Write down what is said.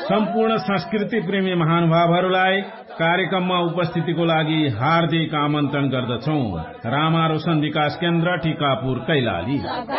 सम्पूर्ण संस्कृति प्रेमी महानुभावहरूलाई कार्यक्रममा उपस्थितिको लागि हार्दिक आमन्त्रण गर्दछौ। रामा रोशन विकास केन्द्र टीकापुर कैलाली।